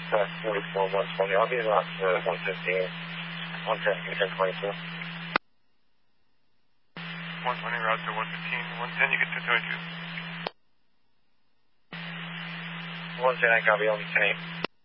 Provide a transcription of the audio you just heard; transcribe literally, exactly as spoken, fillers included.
That's forty-four, one twenty. I'll be about uh, one fifteen, one ten, ten twenty-two. one twenty, route to one fifteen, one ten, you get ten twenty-two. one ten, I copy, I'll be ten eight.